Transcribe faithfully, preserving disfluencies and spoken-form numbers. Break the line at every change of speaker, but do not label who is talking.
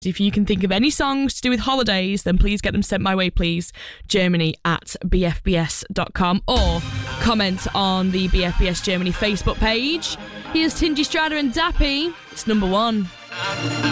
If you can think of any songs to do with holidays, then please get them sent my way, please. Germany at b f b s dot com, or comment on the B F B S Germany Facebook page. Here's Tingy Strada and Dappy. It's number one.